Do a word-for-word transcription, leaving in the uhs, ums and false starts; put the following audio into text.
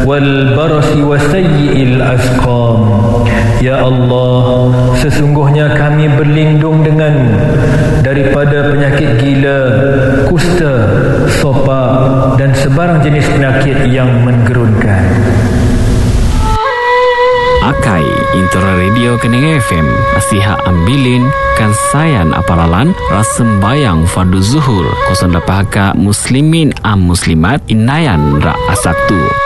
والبرص وسيء الأسقام. Ya Allah, sesungguhnya kami berlindung denganmu daripada penyakit gila, kusta, sopak dan sebarang jenis penyakit yang menggerunkan. Akai Intera Radio Kening F M Nasihat ambilin kan sayan aparalan rasembayang fardu zuhur kosong dapaka muslimin am muslimat inayan ra asaktu.